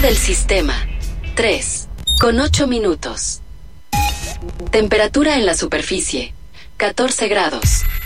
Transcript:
del sistema, 3, con 8 minutos. Temperatura en la superficie, 14 grados.